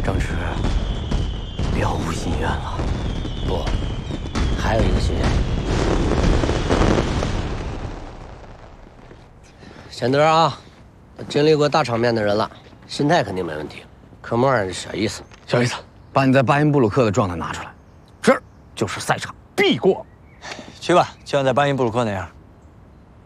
张弛了无心愿了。 不，还有一个心愿。贤德啊，经历过大场面的人了，心态肯定没问题。科目2是啥意思？ 小意思，把你在巴音布鲁克的状态拿出来，这儿就是赛场必过。 去吧，就像在巴音布鲁克那样。